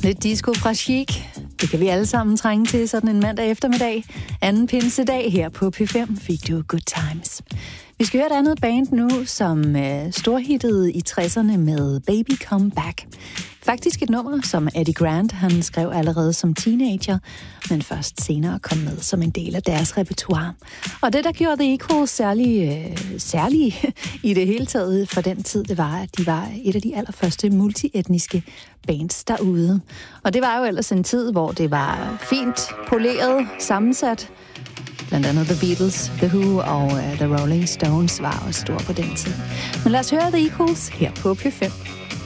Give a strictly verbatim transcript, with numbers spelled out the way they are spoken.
Lidt disco fra Chic. Det kan vi alle sammen trænge til sådan en mandag eftermiddag. Anden pinsedag her på P fem fik du Good Times. Vi skal høre et andet band nu, som øh, storhittede i tresserne med Baby Come Back. Faktisk et nummer, som Eddie Grant han skrev allerede som teenager, men først senere kom med som en del af deres repertoire. Og det, der gjorde The Equals særlig, øh, særlige i det hele taget for den tid, det var, at de var et af de allerførste multietniske bands derude. Og det var jo ellers en tid, hvor det var fint poleret, sammensat. Blandt andet The Beatles, The Who og uh, The Rolling Stones var også store på den tid. Men lad os høre The Equals her på P fem.